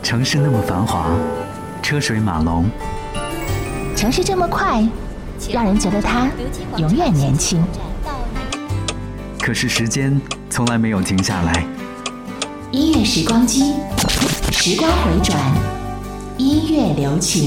城市那么繁华，车水马龙， 城市这么快，让人觉得它永远年轻。 可是时间从来没有停下来。 音乐时光机，时光回转，音乐留情。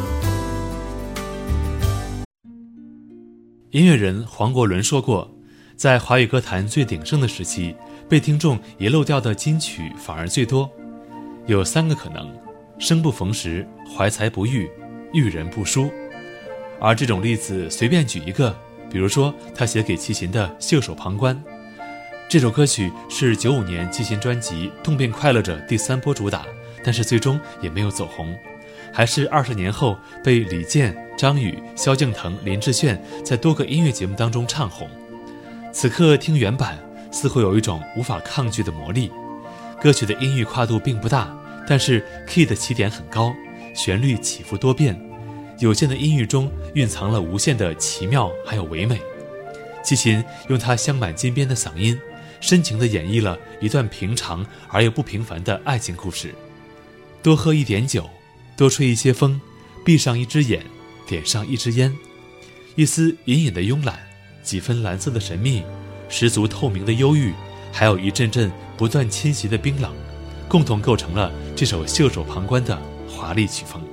音乐人黄国伦说过，在华语歌坛最鼎盛的时期，被听众遗漏掉的金曲反而最多。有3个可能：生不逢时、怀才不遇、遇人不淑。而这种例子随便举一个，比如说他写给齐秦的《袖手旁观》，这首歌曲是95年齐秦专辑《痛变快乐者》第3波主打，但是最终也没有走红，还是20年后被李健、张宇、萧敬腾、林志炫在多个音乐节目当中唱红。此刻听原版，似乎有一种无法抗拒的魔力。歌曲的音域跨度并不大，但是 key 的起点很高，旋律起伏多变，有限的音域中蕴藏了无限的奇妙还有唯美。齐秦用他镶满金边的嗓音，深情地演绎了一段平常而又不平凡的爱情故事。多喝一点酒，多吹一些风，闭上一只眼，点上一支烟，一丝隐隐的慵懒，几分蓝色的神秘，十足透明的忧郁，还有一阵阵不断侵袭的冰冷，共同构成了这首袖手旁观的华丽曲风。